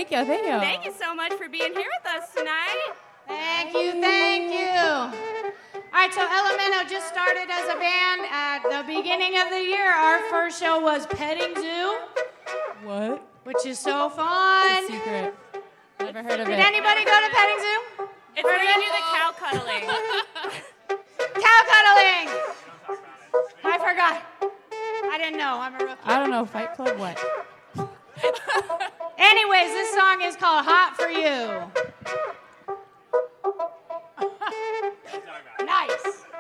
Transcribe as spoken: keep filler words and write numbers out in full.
Thank you, thank you. Thank you so much for being here with us tonight. Thank you, thank you. All right, so Elemento just started as a band at the beginning of the year. Our first show was Petting Zoo. What? Which is so fun. It's a secret. Never heard of Did it. Did anybody go to Petting Zoo? It's where you do the cow cuddling. Cow cuddling. I forgot. I didn't know. I'm a rookie. I don't know. Fight Club what? Anyways, this song is called Hot for You. Nice.